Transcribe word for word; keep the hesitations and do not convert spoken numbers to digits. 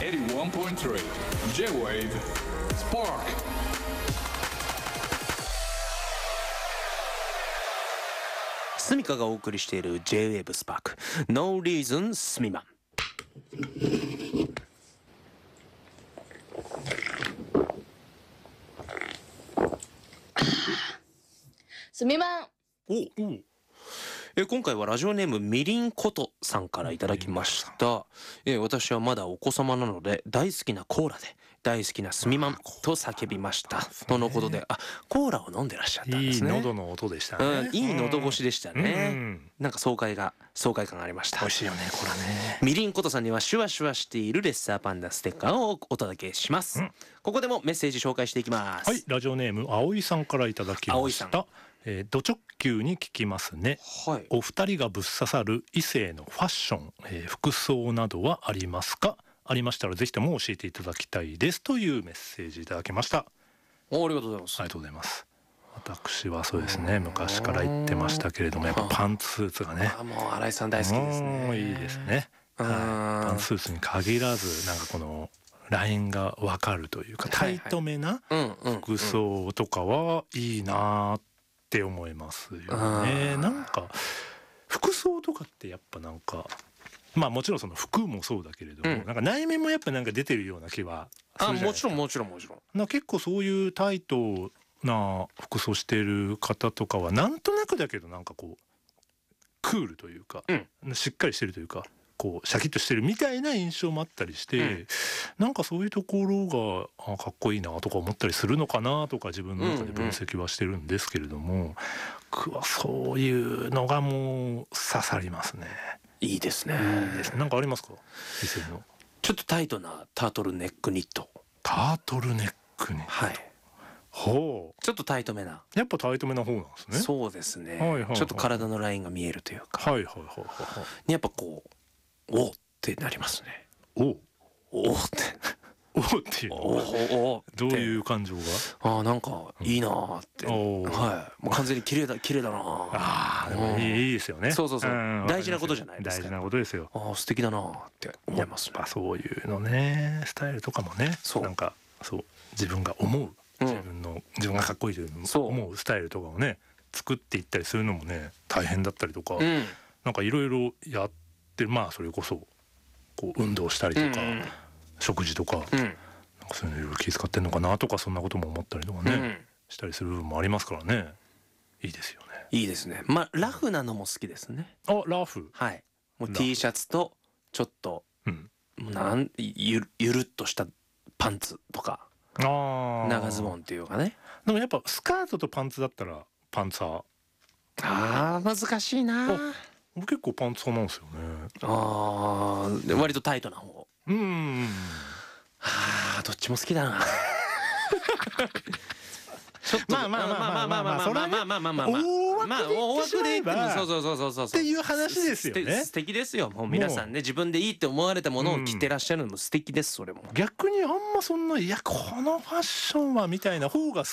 エイティワンポイントスリー J-Wave Spark。 スミカがお送りしている J-Wave Spark No Reason スミマン。 すみまん。 おおえ今回はラジオネームみりんことさんからいただきました。え私はまだお子様なので大好きなコーラで大好きなすみまんと叫びましたとのことで、あ、コーラを飲んでらっしゃったんですね。 いい喉の音でしたね、 うん、いい喉越しでしたね、 うん、 なんか爽快が爽快感がありました。 美味しいよねこれね。 みりんことさんにはシュワシュワしているレッサーパンダステッカーをお届けします、うん、ここでもメッセージ紹介していきます。 はい、ラジオネーム葵さんからいただきました。えー、ド直球に聞きますね、はい、お二人がぶっ刺さる異性のファッション、えー、服装などはありますか？ありましたらぜひとも教えていただきたいですというメッセージいただきました。 お、ありがとうございます。 ありがとうございます。私はそうですね、昔から言ってましたけれども、やっぱパンツスーツがね、 あ、もう新井さん大好きですね。 もういいですね、はい、パンツスーツに限らずなんかこのラインが分かるというかタイトめな服装とかはいいなって思いますよね。なんか服装とかってやっぱなんかまあもちろんその服もそうだけれども、うん、なんか内面もやっぱなんか出てるような気はするじゃないですか。あ、もちろんもちろんもちろん。な結構そういうタイトな服装してる方とかはなんとなくだけどなんかこうクールというか、うん、しっかりしてるというかこうシャキッとしてるみたいな印象もあったりして、うん、なんかそういうところがあかっこいいなとか思ったりするのかなとか自分の中で分析はしてるんですけれども、うんうん、僕はそういうのがもう刺さりますね。 いいですね。 いいですね。なんかありますか？異性のちょっとタイトなタートルネックニット。 タートルネックニット。はい。ほう。 ちょっとタイトめな。 やっぱタイトめな方なんですね。 そうですね。 はいはいはい、 ちょっと体のラインが見えるというか。はいはいはいはい。やっぱこうおってなりますね。 おおっておっていうのおおどういう感情が？ ああ、なんかいいなーって、うん、はい、もう完全に綺麗だ綺麗だなー。 ああ、でもいいですよね。 そうそうそう、うん、大事なことじゃないですか。 大事なことですよ。 ああ、素敵だなーって思いますね。 やっぱそういうのね、スタイルとかもね、そうなんかそう自分が思う、自分の、うん、自分がかっこいいという思うスタイルとかをね作っていったりするのもね大変だったりとか、うん、なんかいろいろやってまあそれこそこう運動したりとか、うん、食事とか、うん、なんかそういうのいろいろ気遣ってんのかなとかそんなことも思ったりとかね、うん、したりする部分もありますからね。いいですよね。 いいですね。まあラフなのも好きですね。 あ、ラフ。 はい。もう T シャツとちょっと、うん、なんゆるゆるっとしたパンツとか、あ長ズボンっていうかね。 でもやっぱスカートとパンツだったらパンツァー。 あー難しいな。 僕結構パンツ派なんですよね。 ああ、で割とタイトな方。うん。はあ、どっちも好きだな。ちょっとまあまあまあまあまあまあまあまあまあまあまあまあまあ大枠で言ってもそうそうそうそうそうっていう話ですよね。 素敵ですよ。もう皆さんね自分でいいって思われたものを着てらっしゃるのも素敵です。それも逆にあんまそんないやこのファッションはみたいな方が